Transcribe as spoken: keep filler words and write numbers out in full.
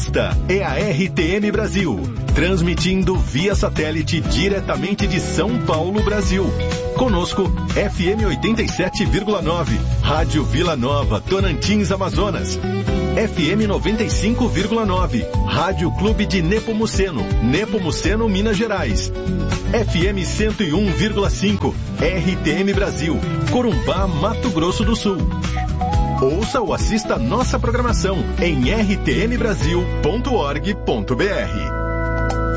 Esta é a R T M Brasil, transmitindo via satélite diretamente de São Paulo, Brasil. Conosco, F M oitenta e sete vírgula nove, Rádio Vila Nova, Tocantins, Amazonas. F M noventa e cinco vírgula nove, Rádio Clube de Nepomuceno, Nepomuceno, Minas Gerais. F M cento e um vírgula cinco, R T M Brasil, Corumbá, Mato Grosso do Sul. Ouça ou assista nossa programação em r t m brasil ponto org ponto b r.